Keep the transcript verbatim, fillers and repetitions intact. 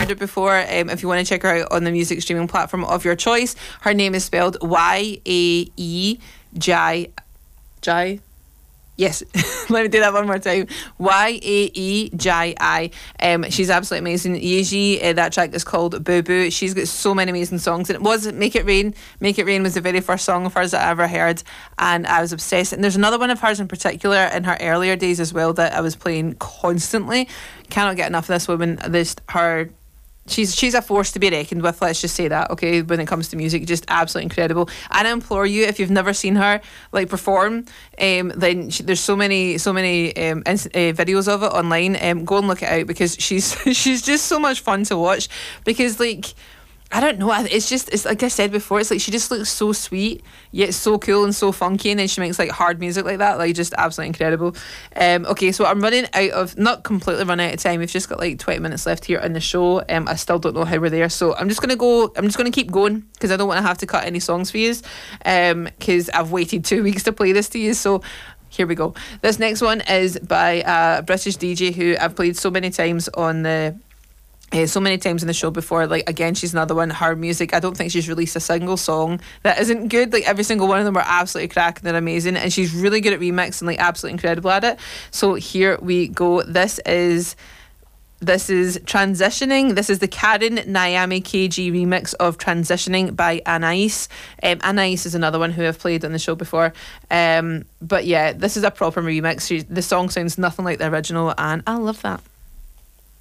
heard it before, um, if you want to check her out on the music streaming platform of your choice, her name is spelled Y A E J J. Yes, let me do that one more time. Y A E J I. Um, she's absolutely amazing. Yeji, uh, that track is called Boo Boo. She's got so many amazing songs. And it was Make It Rain. Make It Rain was the very first song of hers that I ever heard. And I was obsessed. And there's another one of hers in particular in her earlier days as well that I was playing constantly. Cannot get enough of this woman. This, her... She's she's a force to be reckoned with, let's just say that, okay, when it comes to music. Just absolutely incredible. And I implore you, if you've never seen her like perform, um, then she, there's so many so many um, ins- uh, videos of it online. Um, go and look it out because she's she's just so much fun to watch. Because like, I don't know, it's just, it's like I said before, it's like she just looks so sweet yet so cool and so funky, and then she makes like hard music like that, like just absolutely incredible. Um, okay, so I'm running out of, not completely run out of time, we've just got like twenty minutes left here in the show. um, I still don't know how we're there, so I'm just going to go, I'm just going to keep going because I don't want to have to cut any songs for you, because um, I've waited two weeks to play this to you, so here we go. This next one is by a British D J who I've played so many times on the Uh, so many times in the show before. Like, again, she's another one. Her music, I don't think she's released a single song that isn't good. Like, every single one of them are absolutely cracking. They're amazing, and she's really good at remixing, like absolutely incredible at it. So here we go. This is this is Transitioning. This is the Karen Nyame K G remix of Transitioning by Anais. um, Anais is another one who I've played on the show before, um, but yeah, this is a proper remix. She, the song sounds nothing like the original, and I love that.